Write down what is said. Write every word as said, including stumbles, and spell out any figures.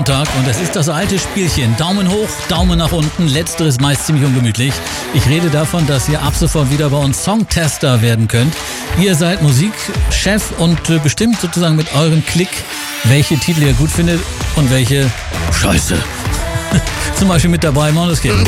Sonntag und es ist das alte Spielchen. Daumen hoch, Daumen nach unten, letzteres meist ziemlich ungemütlich. Ich rede davon, dass ihr ab sofort wieder bei uns Songtester werden könnt. Ihr seid Musikchef und bestimmt sozusagen mit eurem Klick, welche Titel ihr gut findet und welche Scheiße. Zum Beispiel mit dabei Måneskin.